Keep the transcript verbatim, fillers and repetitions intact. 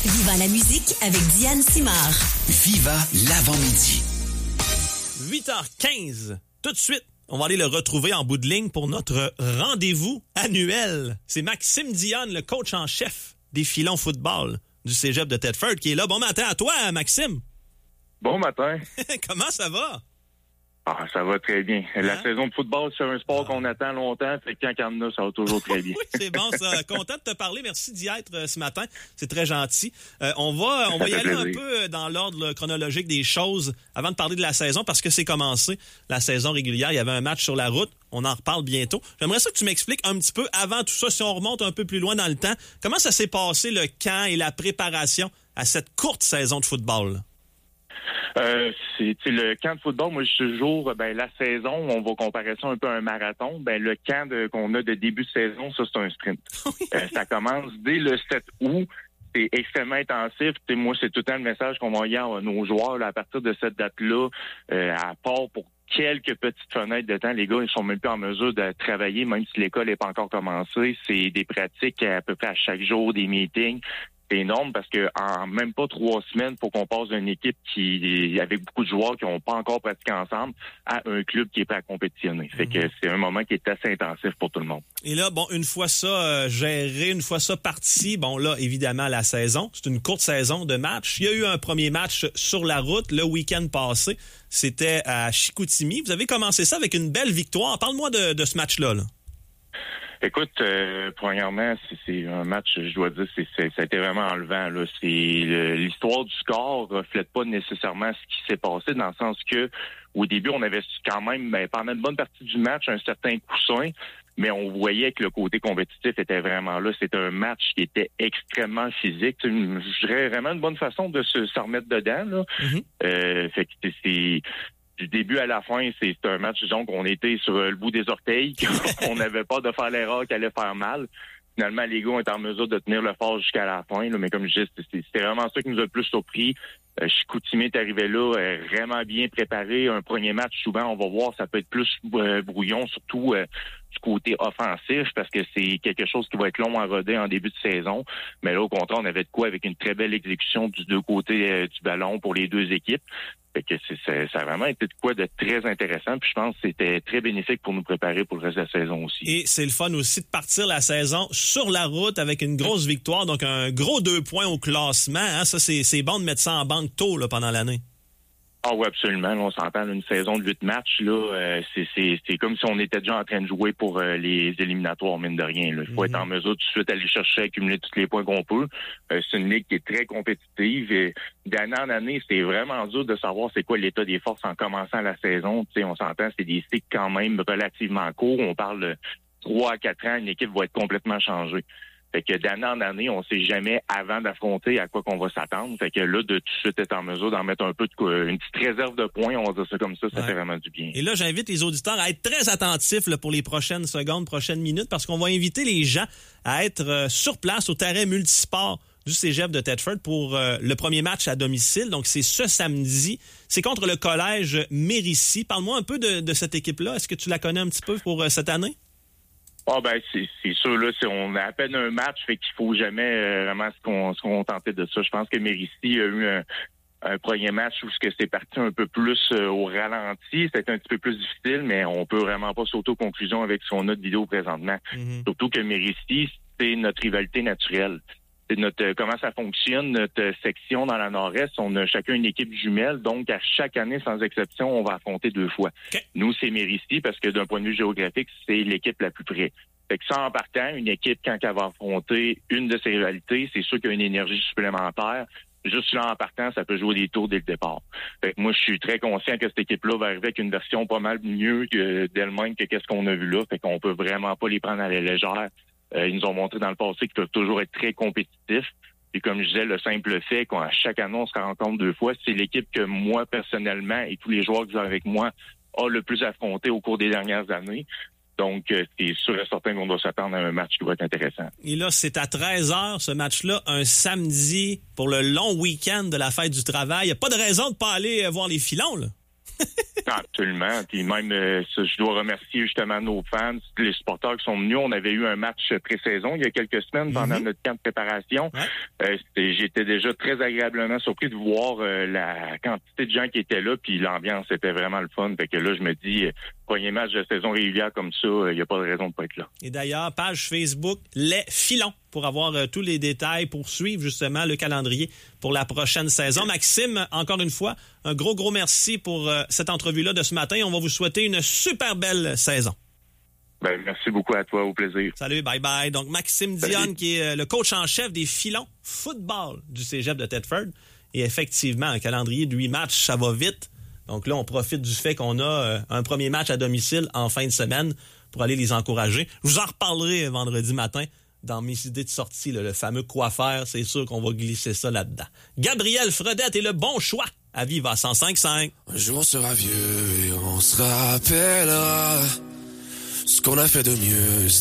Viva la musique avec Diane Simard. Viva l'avant-midi. huit heures quinze, tout de suite. On va aller le retrouver en bout de ligne pour notre rendez-vous annuel. C'est Maxime Dionne, le coach en chef des filons football du cégep de Thetford, qui est là. Bon matin à toi, Maxime. Bon matin. Comment ça va? Ah, ça va très bien. La hein? saison de football, c'est un sport ah. qu'on attend longtemps. Fait que quand il y en a, ça va toujours très bien. Oui, c'est bon, ça. Content de te parler. Merci d'y être euh, ce matin. C'est très gentil. Euh, on va, on va y aller plaisir. un peu dans l'ordre chronologique des choses avant de parler de la saison, parce que c'est commencé, la saison régulière. Il y avait un match sur la route. On en reparle bientôt. J'aimerais ça que tu m'expliques un petit peu, avant tout ça, si on remonte un peu plus loin dans le temps, comment ça s'est passé le camp et la préparation à cette courte saison de football? Euh, c'est le camp de football. Moi, je suis toujours, ben, la saison, on va comparer ça un peu à un marathon. Ben, le camp de, qu'on a de début de saison, ça, c'est un sprint. euh, ça commence dès le sept août. C'est extrêmement intensif. T'sais, moi, c'est tout le temps le message qu'on va envoyer à nos joueurs, là, à partir de cette date-là, euh, à part pour quelques petites fenêtres de temps, les gars, ils sont même plus en mesure de travailler, même si l'école n'est pas encore commencée. C'est des pratiques à peu près à chaque jour, des meetings. C'est énorme parce que en même pas trois semaines, faut qu'on passe d'une équipe qui, avec beaucoup de joueurs qui n'ont pas encore pratiqué ensemble, à un club qui est prêt à compétitionner. Fait que c'est un moment qui est assez intensif pour tout le monde. Et là, bon, une fois ça euh, géré, une fois ça parti, bon là, évidemment, la saison, c'est une courte saison de match. Il y a eu un premier match sur la route le week-end passé. C'était à Chicoutimi. Vous avez commencé ça avec une belle victoire. Parle-moi de, de ce match-là, là. Écoute, euh, premièrement, c'est, c'est un match, je dois dire, c'est, c'est, ça a été vraiment enlevant. Là. C'est, le, l'histoire du score reflète pas nécessairement ce qui s'est passé, dans le sens que au début, on avait quand même, ben, pendant une bonne partie du match, un certain coussin, mais on voyait que le côté compétitif était vraiment là. C'était un match qui était extrêmement physique. Je dirais vraiment une bonne façon de se, se remettre dedans. Là. Mm-hmm. Euh, fait que c'est... c'est du début à la fin, c'est, c'est un match, disons, qu'on était sur le bout des orteils, qu'on n'avait pas de faire l'erreur qui allait faire mal. Finalement, les gars ont été en mesure de tenir le fort jusqu'à la fin, là, mais comme je dis, c'est, c'est vraiment ça qui nous a le plus surpris. Euh, Chicoutimi est arrivé là, euh, vraiment bien préparé. Un premier match, souvent, on va voir, ça peut être plus euh, brouillon, surtout euh, du côté offensif, parce que c'est quelque chose qui va être long à roder en début de saison. Mais là, au contraire, on avait de quoi avec une très belle exécution du deux côtés euh, du ballon pour les deux équipes. Fait que c'est, c'est, ça a vraiment été de quoi de très intéressant. Puis je pense que c'était très bénéfique pour nous préparer pour le reste de la saison aussi. Et c'est le fun aussi de partir la saison sur la route avec une grosse victoire. Donc un gros deux points au classement. Hein? Ça, c'est, c'est bon de mettre ça en banque tôt là, pendant l'année. Ah oui, absolument. Là, on s'entend une saison de huit matchs. Là, euh, c'est, c'est, c'est comme si on était déjà en train de jouer pour euh, les éliminatoires, mine de rien. Là. Il faut mm-hmm. être en mesure tout de suite aller chercher, accumuler tous les points qu'on peut. Euh, c'est une ligue qui est très compétitive. Et d'année en année, c'est vraiment dur de savoir c'est quoi l'état des forces en commençant la saison. Tu sais, on s'entend, c'est des cycles quand même relativement courts. On parle de trois à quatre ans, une équipe va être complètement changée. Fait que d'année en année, on sait jamais avant d'affronter à quoi qu'on va s'attendre. Fait que là, de tout de suite être en mesure d'en mettre un peu de une petite réserve de points, on va dire ça comme ça, ça ouais. fait vraiment du bien. Et là, j'invite les auditeurs à être très attentifs là, pour les prochaines secondes, prochaines minutes, parce qu'on va inviter les gens à être euh, sur place au terrain multisport du cégep de Thetford pour euh, le premier match à domicile. Donc, c'est ce samedi. C'est contre le collège Mérissi. Parle-moi un peu de, de cette équipe-là. Est-ce que tu la connais un petit peu pour euh, cette année? Ah ben c'est, c'est sûr, là, c'est, on a à peine un match, fait qu'il faut jamais euh, vraiment se, con, se contenter de ça. Je pense que Mérissi a eu un, un premier match où ce que c'est parti un peu plus euh, au ralenti. C'était un petit peu plus difficile, mais on peut vraiment pas sauter aux conclusions avec ce qu'on a de vidéo présentement. Mm-hmm. Surtout que Mérissi, c'est notre rivalité naturelle. C'est notre comment ça fonctionne, notre section dans la Nord-Est. On a chacun une équipe jumelle, donc à chaque année, sans exception, on va affronter deux fois. Okay. Nous, c'est Mérissi, parce que d'un point de vue géographique, c'est l'équipe la plus près. Fait que ça, en partant, une équipe, quand elle va affronter une de ses rivalités, c'est sûr qu'il y a une énergie supplémentaire. Juste là, en partant, ça peut jouer des tours dès le départ. Fait que moi, je suis très conscient que cette équipe-là va arriver avec une version pas mal mieux que, d'elle-même que qu'est-ce qu'on a vu là. Fait qu'on peut vraiment pas les prendre à la légère. Euh, ils nous ont montré dans le passé qu'ils peuvent toujours être très compétitifs. Et comme je disais, le simple fait qu'à chaque année, on se rencontre deux fois, c'est l'équipe que moi, personnellement, et tous les joueurs qui sont avec moi, a le plus affronté au cours des dernières années. Donc, euh, c'est sûr et certain qu'on doit s'attendre à un match qui va être intéressant. Et là, c'est à treize heures, ce match-là, un samedi, pour le long week-end de la fête du travail. Il n'y a pas de raison de ne pas aller voir les filons, là. Absolument. Puis même, euh, ça, je dois remercier justement nos fans, les supporters qui sont venus. On avait eu un match pré-saison il y a quelques semaines pendant mm-hmm. notre camp de préparation. Ouais. Euh, j'étais déjà très agréablement surpris de voir euh, la quantité de gens qui étaient là, puis l'ambiance était vraiment le fun. Fait que là, je me dis, euh, premier match de saison régulière comme ça, il euh, n'y a pas de raison de pas être là. Et d'ailleurs, page Facebook, Les Filons, pour avoir euh, tous les détails, pour suivre justement le calendrier pour la prochaine saison. Maxime, encore une fois, un gros, gros merci pour euh, cette entrevue-là de ce matin. On va vous souhaiter une super belle saison. Ben, merci beaucoup à toi, au plaisir. Salut, bye bye. Donc, Maxime Dionne, qui est le coach en chef des Filons football du cégep de Thetford. Et effectivement, un calendrier de huit matchs, ça va vite. Donc là, on profite du fait qu'on a euh, un premier match à domicile en fin de semaine pour aller les encourager. Je vous en reparlerai vendredi matin dans mes idées de sortie, là, le fameux quoi faire. C'est sûr qu'on va glisser ça là-dedans. Gabriel Fredette est le bon choix à Viva cent cinq cinq. Un jour on sera vieux et on se rappellera ce qu'on a fait de mieux.